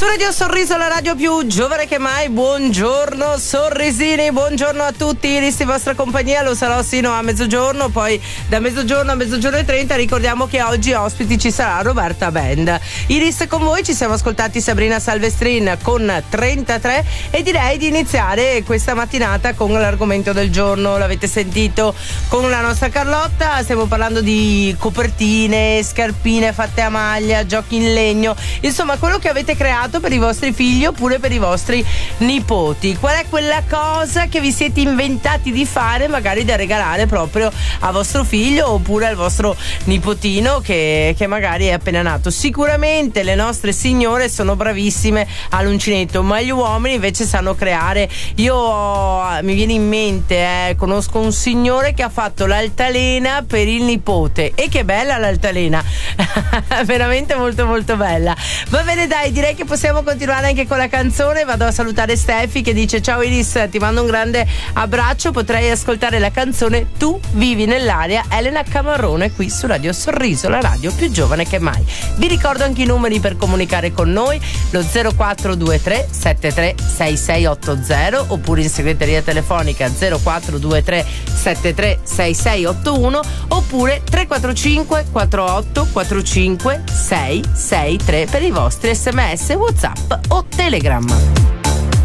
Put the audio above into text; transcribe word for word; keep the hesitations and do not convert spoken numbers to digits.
Radio Sorriso, la radio più giovane che mai. Buongiorno sorrisini, buongiorno a tutti. Iris in vostra compagnia, lo sarò sino a mezzogiorno. Poi da mezzogiorno a mezzogiorno e trenta ricordiamo che oggi ospiti ci sarà Roberta Band. Iris con voi, ci siamo ascoltati Sabrina Salvestrin con trentatré e direi di iniziare questa mattinata con l'argomento del giorno. L'avete sentito con la nostra Carlotta, stiamo parlando di copertine, scarpine fatte a maglia, giochi in legno, insomma quello che avete creato per i vostri figli oppure per i vostri nipoti. Qual è quella cosa che vi siete inventati di fare, magari da regalare proprio a vostro figlio oppure al vostro nipotino che, che magari è appena nato? Sicuramente le nostre signore sono bravissime all'uncinetto, ma gli uomini invece sanno creare. Io mi viene in mente, eh, conosco un signore che ha fatto l'altalena per il nipote, e che bella l'altalena veramente molto molto bella. Va bene, dai, direi che possiamo continuare anche con la canzone. Vado a salutare Steffi che dice: ciao Iris, ti mando un grande abbraccio, potrei ascoltare la canzone Tu vivi nell'aria, Elena Camarone, qui su Radio Sorriso, la radio più giovane che mai. Vi ricordo anche i numeri per comunicare con noi, lo zero quattro due tre sette tre sei sei otto zero oppure in segreteria telefonica zero quattro due tre sette tre sei sei otto uno oppure tre quattro cinque quattro otto quattro cinque sei sei tre per i vostri sms, WhatsApp o Telegram.